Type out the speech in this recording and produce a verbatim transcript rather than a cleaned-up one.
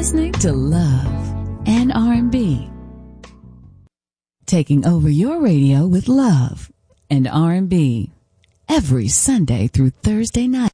listening to Love and R and B. Taking over your radio with love and R and B every Sunday through Thursday night.